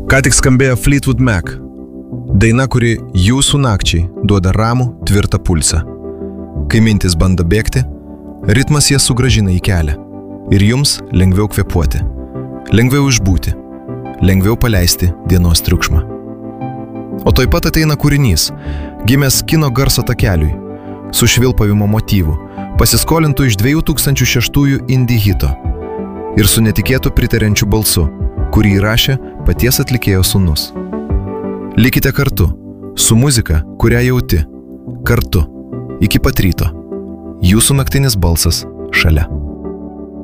Ką tik skambėjo Fleetwood Mac. Daina, kuri jūsų nakčiai duoda ramų, tvirtą pulsą. Kai mintis bando bėgti, ritmas jas sugrąžina į kelią. Ir jums lengviau kvėpuoti, lengviau išbūti, lengviau paleisti dienos triukšmą. O toj pat ateina kūrinys, gimęs kino garso takeliui, su švilpavimo motyvu, pasiskolintų iš 2006 indie hito ir su netikėtu pritariančiu balsu, kurį įrašė paties atlikėjo sūnus. Likite kartu, su muzika, kurią jauti, kartu, iki pat ryto. Jūsų naktinis balsas šalia.